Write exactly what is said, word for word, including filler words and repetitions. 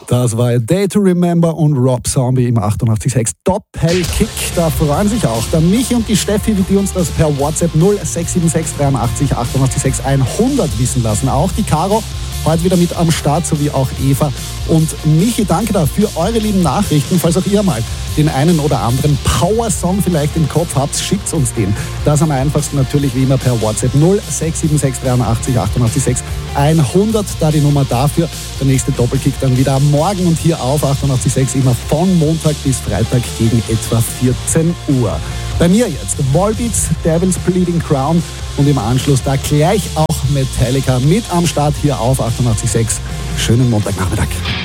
Das war A Day to Remember und Rob Zombie im achtundachtzig Komma sechs Doppelkick. Da freuen sich auch der Michi und die Steffi, die uns das per WhatsApp null sechs sieben sechs dreiundachtzig achtundachtzig sechs hundert wissen lassen. Auch die Caro heute wieder mit am Start, sowie auch Eva. Und Michi, danke da für eure lieben Nachrichten. Falls auch ihr mal den einen oder anderen Power-Song vielleicht im Kopf habt, schickt uns den. Das am einfachsten natürlich wie immer per WhatsApp null sechs sieben sechs dreiundachtzig achtundachtzig sechs hundert. Da die Nummer dafür. Der nächste Doppelkick dann wieder morgen und hier auf achtundachtzig Komma sechs immer von Montag bis Freitag gegen etwa vierzehn Uhr. Bei mir jetzt Volbeats, Devil's Bleeding Crown und im Anschluss da gleich auch Metallica mit am Start hier auf achtundachtzig Komma sechs. Schönen Montagnachmittag.